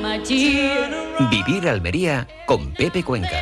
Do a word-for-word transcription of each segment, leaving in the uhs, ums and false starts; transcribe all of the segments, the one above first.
Vivir Almería con Pepe Cuenca.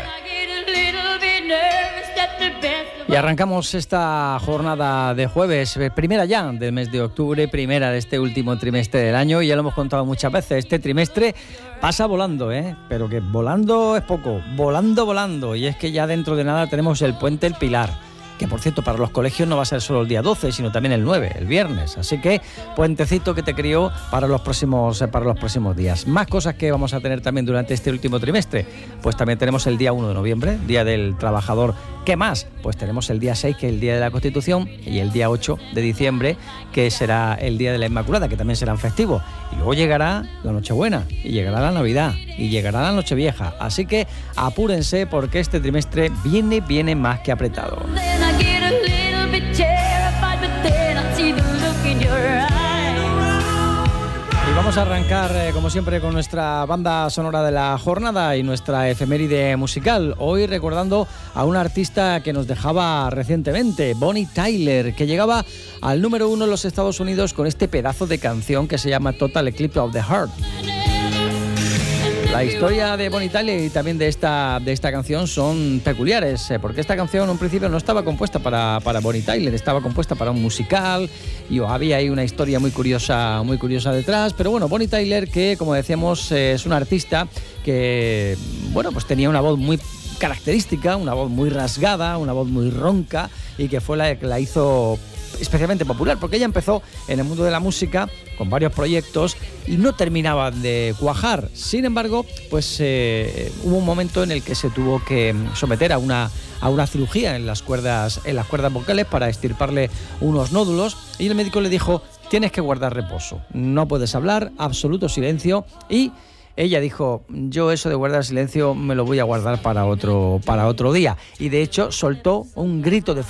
Y arrancamos esta jornada de jueves, primera ya del mes de octubre, primera de este último trimestre del año, y ya lo hemos contado muchas veces, este trimestre pasa volando, ¿eh? Pero que volando es poco, volando, volando, y es que ya dentro de nada tenemos el Puente El Pilar, que por cierto para los colegios no va a ser solo el día doce, sino también el nueve, el viernes, así que puentecito que te crió para los próximos para los próximos días. Más cosas que vamos a tener también durante este último trimestre, pues también tenemos el día uno de noviembre, Día del Trabajador. ¿Qué más? Pues tenemos el día seis, que es el Día de la Constitución, y el día ocho de diciembre, que será el Día de la Inmaculada, que también serán festivos. Y luego llegará la Nochebuena, y llegará la Navidad, y llegará la Nochevieja. Así que apúrense porque este trimestre viene, viene más que apretado. Y vamos a arrancar, eh, como siempre, con nuestra banda sonora de la jornada y nuestra efeméride musical. Hoy recordando a una artista que nos dejaba recientemente, Bonnie Tyler, que llegaba al número uno en los Estados Unidos con este pedazo de canción que se llama Total Eclipse of the Heart. La historia de Bonnie Tyler y también de esta, de esta canción son peculiares, eh, porque esta canción en un principio no estaba compuesta para, para Bonnie Tyler, estaba compuesta para un musical y había ahí una historia muy curiosa, muy curiosa detrás. Pero bueno, Bonnie Tyler, que como decíamos eh, es una artista que bueno, pues tenía una voz muy característica, una voz muy rasgada, una voz muy ronca, y que fue la que la hizo especialmente popular, porque ella empezó en el mundo de la música con varios proyectos y no terminaban de cuajar. Sin embargo, pues eh, hubo un momento en el que se tuvo que someter a una, a una cirugía en las cuerdas, en las cuerdas vocales para extirparle unos nódulos, y el médico le dijo: tienes que guardar reposo, no puedes hablar, absoluto silencio. Y ella dijo: yo eso de guardar silencio me lo voy a guardar para otro, para otro día. Y de hecho soltó un grito de